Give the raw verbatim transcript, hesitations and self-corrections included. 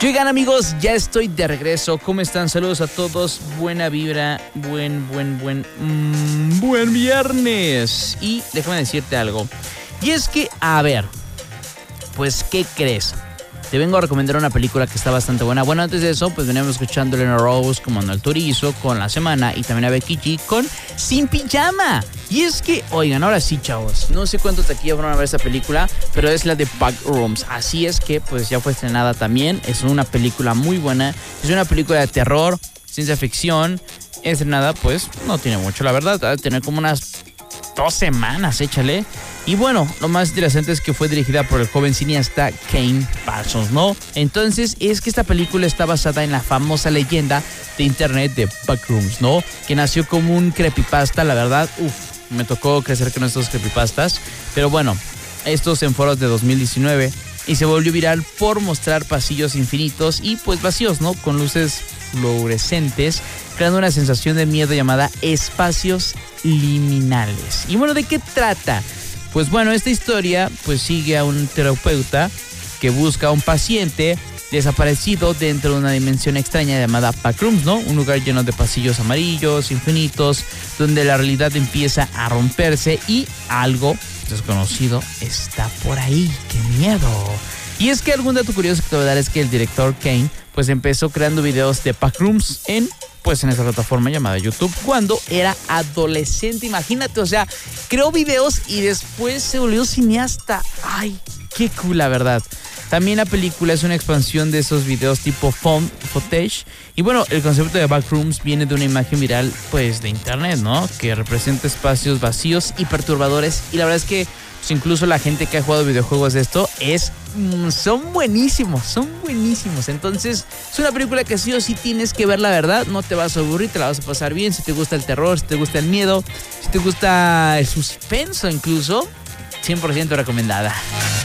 Y oigan, amigos, ya estoy de regreso. ¿Cómo están? Saludos a todos. Buena vibra, buen, buen, buen, mmm, buen viernes. Y déjame decirte algo. Y es que, a ver, pues, ¿qué crees? Te vengo a recomendar una película que está bastante buena. Bueno, antes de eso, pues veníamos escuchando a Elena Rose con Manuel Turizo, con La Semana, y también a Becky G con Sin Pijama. Y es que, oigan, ahora sí, chavos, no sé cuántos de aquí ya fueron a ver esta película, pero es la de Backrooms. Así es que, pues ya fue estrenada también. Es una película muy buena. Es una película de terror, ciencia ficción. Estrenada, pues, no tiene mucho, la verdad. Va a tener como unas dos semanas, échale. Y bueno, lo más interesante es que fue dirigida por el joven cineasta Kane Parsons, ¿no? Entonces, es que esta película está basada en la famosa leyenda de internet de Backrooms, ¿no? Que nació como un creepypasta, la verdad. Uf, me tocó crecer con estos creepypastas. Pero bueno, estos en foros de dos mil diecinueve. Y se volvió viral por mostrar pasillos infinitos y pues vacíos, ¿no? Con luces fluorescentes, creando una sensación de miedo llamada espacios liminales. Y bueno, ¿de qué trata? Pues bueno, esta historia pues sigue a un terapeuta que busca a un paciente desaparecido dentro de una dimensión extraña llamada Backrooms, ¿no? Un lugar lleno de pasillos amarillos, infinitos, donde la realidad empieza a romperse y algo desconocido está por ahí. ¡Qué miedo! Y es que algún dato curioso que te voy a dar es que el director Kane pues empezó creando videos de Backrooms en pues en esta plataforma llamada YouTube cuando era adolescente. Imagínate, o sea, creó videos y después se volvió cineasta. ¡Ay, qué cool, la verdad! También la película es una expansión de esos videos tipo found footage. Y bueno, el concepto de Backrooms viene de una imagen viral pues de internet, ¿no? Que representa espacios vacíos y perturbadores. Y la verdad es que pues, incluso la gente que ha jugado videojuegos de esto es mmm, son buenísimos, son buenísimos. Entonces es una película que sí o sí tienes que ver, la verdad. No te vas a aburrir, te la vas a pasar bien. Si te gusta el terror, si te gusta el miedo, si te gusta el suspenso incluso, cien por ciento recomendada.